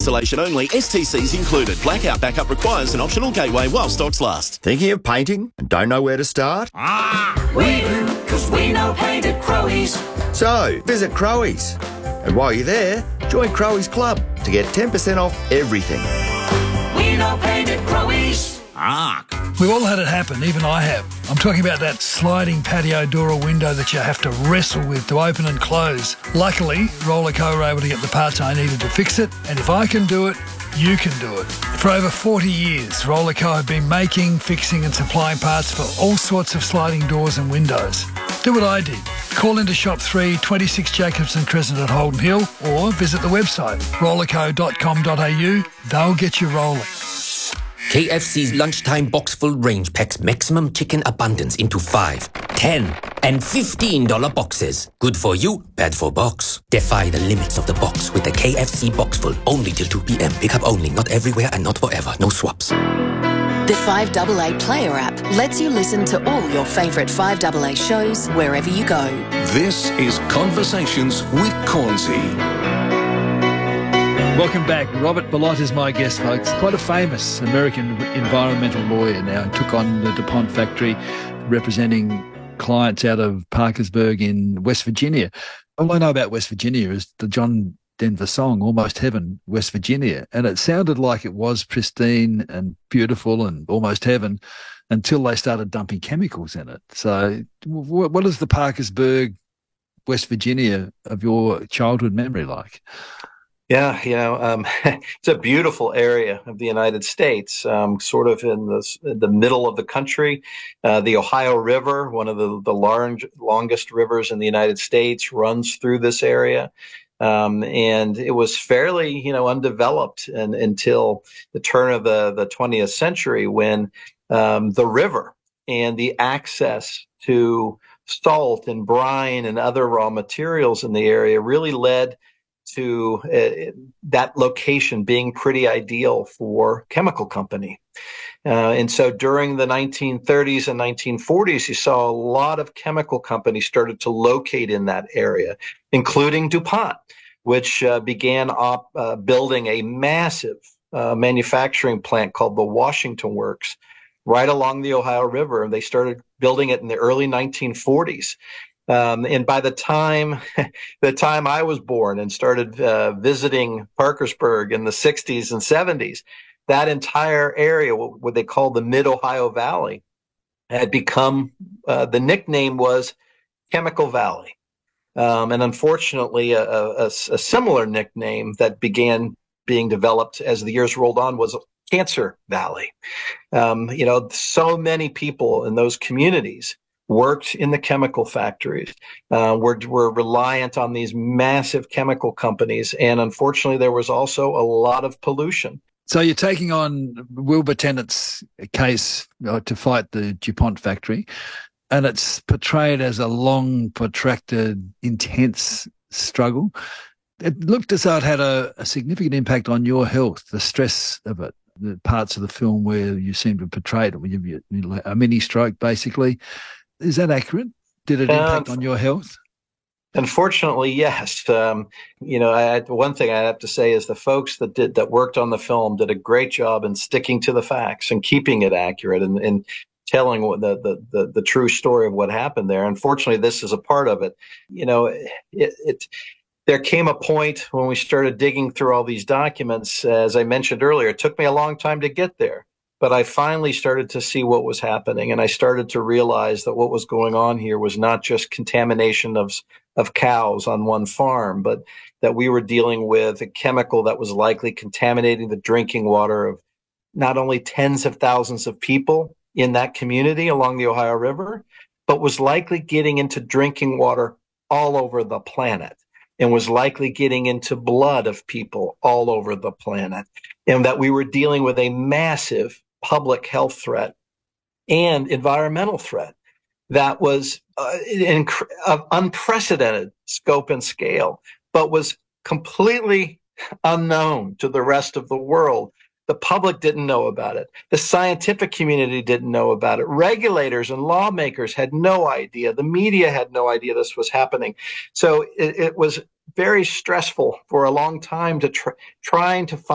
installation only. STC's included. Blackout backup requires an optional gateway while stocks last. Thinking of painting and don't know where to start? We do, because we know paint at Crowe's. So, visit Crowe's. And while you're there, join Crowe's Club to get 10% off everything. We know paint at Crowe's. We've all had it happen, even I have. I'm talking about that sliding patio door or window that you have to wrestle with to open and close. Luckily, Rollerco were able to get the parts I needed to fix it, and if I can do it, you can do it. For over 40 years, Rollerco have been making, fixing and supplying parts for all sorts of sliding doors and windows. Do what I did. Call into Shop 3, 26 Jacobson Crescent at Holden Hill, or visit the website rollerco.com.au. They'll get you rolling. KFC's lunchtime box full range packs maximum chicken abundance into 5, 10 and $15 boxes. Good for you, bad for box. Defy the limits of the box with the KFC box full. Only till 2 p.m. Pick up only, not everywhere and not forever. No swaps. The 5AA Player app lets you listen to all your favourite 5AA shows wherever you go. This is Conversations with Cornsey. Welcome back. Robert Bellot is my guest, folks. Quite a famous American environmental lawyer now. He took on the DuPont factory, representing clients out of Parkersburg in West Virginia. All I know about West Virginia is the John Denver song, Almost Heaven, West Virginia. And it sounded like it was pristine and beautiful and almost heaven until they started dumping chemicals in it. So what is the Parkersburg, West Virginia of your childhood memory like? Yeah, it's a beautiful area of the United States, sort of in the middle of the country. The Ohio River, one of the longest rivers in the United States, runs through this area. And it was fairly, undeveloped until the turn of the 20th century when the river and the access to salt and brine and other raw materials in the area really led to that location being pretty ideal for chemical company. And so during the 1930s and 1940s, you saw a lot of chemical companies started to locate in that area, including DuPont, which began building a massive manufacturing plant called the Washington Works right along the Ohio River. And they started building it in the early 1940s. And by the time I was born and started visiting Parkersburg in the 60s and 70s, that entire area, what they called the Mid-Ohio Valley, had become, the nickname was Chemical Valley. And unfortunately, a similar nickname that began being developed as the years rolled on was Cancer Valley. So many people in those communities worked in the chemical factories, were reliant on these massive chemical companies. And unfortunately, there was also a lot of pollution. So you're taking on Wilbur Tennant's case to fight the DuPont factory, and it's portrayed as a long, protracted, intense struggle. It looked as though it had a significant impact on your health, the stress of it, the parts of the film where you seem to portray it, you a mini stroke, basically. Is that accurate? Did it impact on your health? Unfortunately, yes. One thing I have to say is the folks that worked on the film did a great job in sticking to the facts and keeping it accurate and telling the true story of what happened there. Unfortunately, this is a part of it. There came a point when we started digging through all these documents. As I mentioned earlier, it took me a long time to get there. But I finally started to see what was happening, and I started to realize that what was going on here was not just contamination of cows on one farm, but that we were dealing with a chemical that was likely contaminating the drinking water of not only tens of thousands of people in that community along the Ohio River, but was likely getting into drinking water all over the planet and was likely getting into blood of people all over the planet, and that we were dealing with a massive public health threat and environmental threat that was of unprecedented scope and scale, but was completely unknown to the rest of the world. The public didn't know about it. The scientific community didn't know about it. Regulators and lawmakers had no idea. The media had no idea this was happening. So it was very stressful for a long time to trying to find